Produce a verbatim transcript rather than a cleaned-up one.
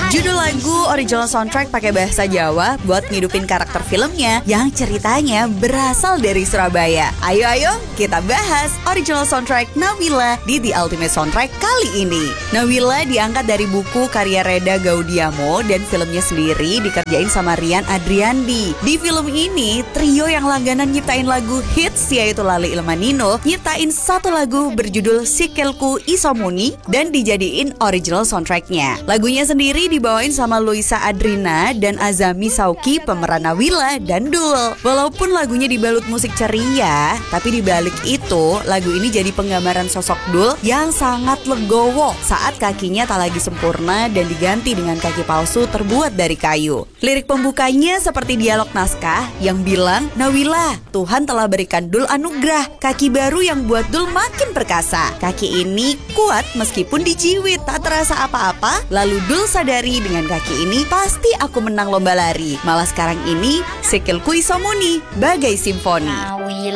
Judul lagu original soundtrack pakai bahasa Jawa buat ngidupin karakter filmnya yang ceritanya berasal dari Surabaya. Ayo-ayo kita bahas original soundtrack Nawila di The Ultimate Soundtrack kali ini. Nawila diangkat dari buku karya Reda Gaudiamo dan filmnya sendiri dikerjain sama Rian Adriandi. Di film ini, trio yang langganan nyiptain lagu hits yaitu Lali Ilmanino nyiptain satu lagu berjudul Sikilku Isomuni dan dijadiin original soundtracknya. Lagunya sendiri dibawain sama Luisa Adrina dan Azami Sauki pemeran Nawila dan Dul. Walaupun lagunya dibalut musik ceria, tapi dibalik itu lagu ini jadi penggambaran sosok Dul yang sangat legowo saat kakinya tak lagi sempurna dan diganti dengan kaki palsu terbuat dari kayu. Lirik pembukanya seperti dialog naskah yang bilang, Nawila, Tuhan telah berikan Dul anugerah, kaki baru yang buat Dul makin perkasa. Kaki ini kuat meskipun dijiwit, tak terasa apa-apa. Lalu Dul sadari dengan kaki ini pasti aku menang lomba lari. Malah sekarang ini sikilku isomuni bagai simfoni. Nawila